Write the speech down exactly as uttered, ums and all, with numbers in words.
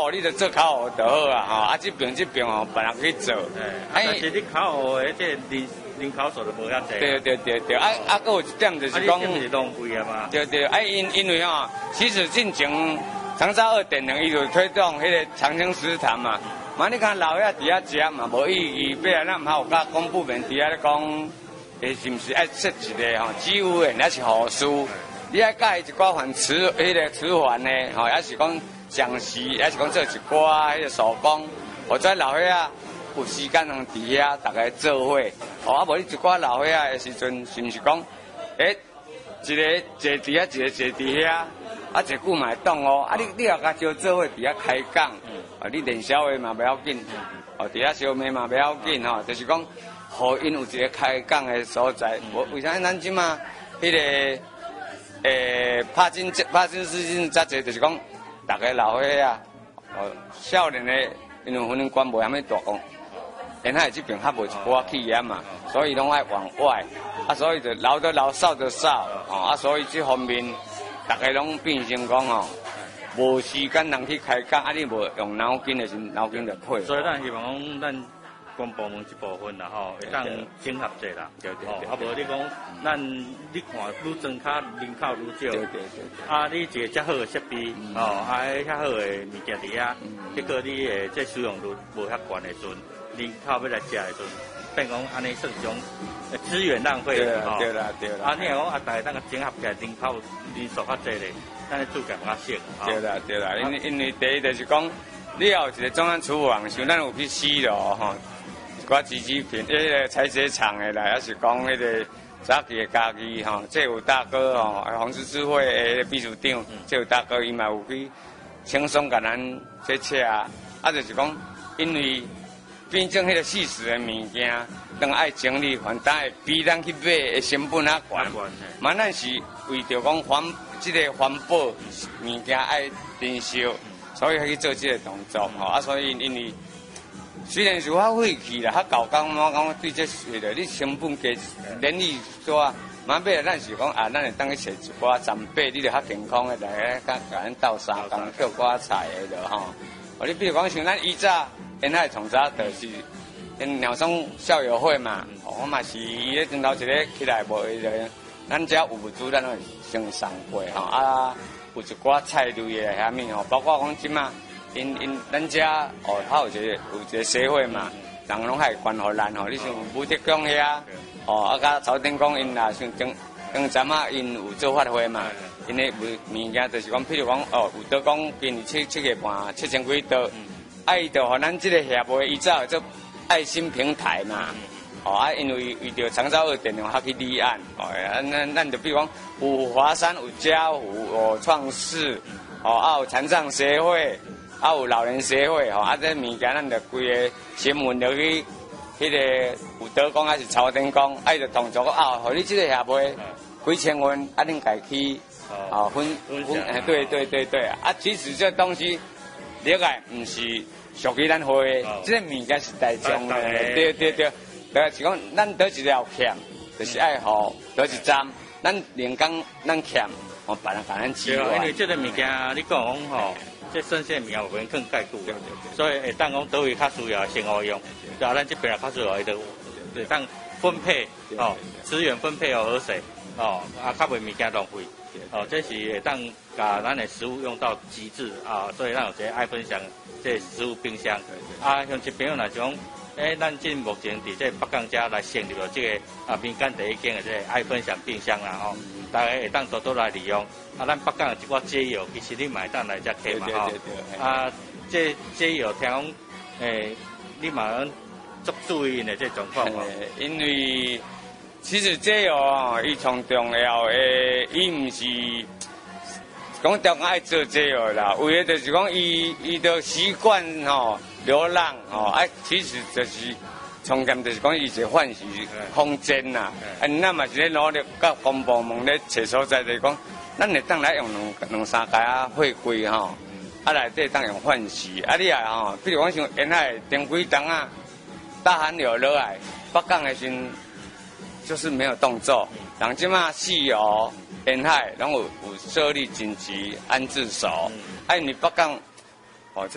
号你就做考号就好啊，吼，啊这边这边吼别人去做。 哎，但是你考号的这人人口数就无遐济。 对对对对，啊啊，还有一点就是讲， 啊，是浪费啊嘛。 对对，啊因因为吼，其实进前长沙二点零伊就推动迄个长青食堂嘛，嘛你看老遐伫遐食嘛无意义，不然咱还有甲公部门伫遐咧讲，诶是毋是爱设一个吼，机务员还是护士，你爱教伊一寡环词，迄个词环呢，吼，还是讲讲习，还是讲做一寡迄个手工，或者老伙仔有时间通伫遐大家做伙，哦，啊无你一寡老伙仔的时阵，是毋是讲，诶，一个坐伫遐，一个坐伫遐。啊，一句嘛会懂哦。啊，你你也甲招做伙伫遐开讲，啊，你练小话嘛不要紧，哦，伫遐小妹嘛不要紧吼，就是讲，互因有一个开讲的所在。我为啥咱即嘛，迄个诶，拍金拍金事情遮济，就是讲，大家老伙啊，哦，少年的因为婚姻观无遐么大讲，因海这边较无一寡企业嘛，所以拢爱往外，啊，所以就老的老，少的少，哦，啊，所以这方面。大家拢变成讲吼，无时间人去开讲，啊你无用脑筋的时，脑筋就配。 所以咱希望讲，咱公部门一部分啦吼，会当整合者啦， 对对对。啊无你讲，咱你看愈增加人口愈少， 对对对。 啊，你一个遮好的设备，哦，啊，遐好的物件伫遐，结果你诶这使用率无遐悬的时阵，人口要来食的时阵。变讲安尼算一种资源浪费啦，对啦对啦。 啊，你若讲啊，大家当个整合起来，人口人数较济咧，咱咧做更较省。 对啦对啦，因为因为第一就是讲，你要有一个中央厨房，像咱有去西路吼，一寡机制品，迄个采chế厂的啦，还是讲迄个早期的家己吼，这有大哥吼，红十字会的秘书长，这有大哥伊嘛有去轻松甲咱这车啊，啊就是讲因为。变成迄个细食的物件，当爱整理环保，比咱去买的成本较悬。嘛，咱是为着讲环，即、这个环保物件爱珍惜，所以去做即个动作吼。啊，所以因为虽然是较费气啦，较搞工，我讲对这是的，你成本加人力多，嘛买咱是讲啊，咱会当去找一寡长辈，你着较健康的来甲甲咱斗相共叫寡菜的着吼。哦，你比如讲像咱以早。因海从早就是因鸟松校友会嘛，我嘛是伊咧顶头一个起来无伊个，咱遮有物资咱会先送过吼，啊有一寡菜类的遐物吼，包括讲即嘛，因因咱遮哦，还有一个有一个社会嘛，人拢还关互咱吼，你像武德宫遐，哦啊甲朝天宫因啦，像顶顶站啊因有做法会嘛，因咧物物件就是讲，譬如讲哦，有德讲今年七七月半七千几刀。爱着互咱即个协会，伊早做爱心平台嘛，哦啊，因为为着长沙二点零较去立案，哦，啊，咱咱就比如讲有华山、有家湖、有创世，哦啊有残障协会，啊有老人协会，吼啊这物件咱就规个新闻就去迄个有德讲还是朝天讲，爱着同作啊，互你即个协会几千元，啊恁家去哦分分，哎对对对对，啊其实这东西了解毋是。属于咱会，即个物件是大众的，对对对，就是讲咱倒一条欠，就是爱好倒一站，咱连工咱欠，我别人甲咱支援。 因为即个物件你讲讲吼，即新鲜物件有免更介久，所以会当讲倒位较需要先好用，然后咱这边也较需要就会当分配哦，资源分配哦，好势哦，啊较袂物件浪费。哦，这是会当把咱的食物用到极致啊，所以咱有一个爱分享这食物冰箱。啊，像一朋友来讲，诶，咱今目前伫这北港遮来成立了这个啊民间第一间的这个爱分享冰箱啦吼，大家会当多多来利用。啊，咱北港有一寡解药，其实你买当来遮摕嘛吼。啊，这解药听讲，诶，你嘛足注意的这状况哦， 因为。其实这哦，伊从重要诶，伊毋是讲中爱做这个啦，为了就是讲伊伊的习惯吼流浪吼，啊，其实就是重点就是讲伊是唤醒空间呐，啊，咱嘛是咧努力，甲公部门咧找所在，就是讲咱会当来用两两三家啊会规吼，啊内底当用唤醒，啊你啊吼，比如讲像沿海顶几冬啊，大寒流落来，北港诶时。就是没有动作，人即马西游沿海，拢有有设立紧急安置所。哎、嗯，啊、你北港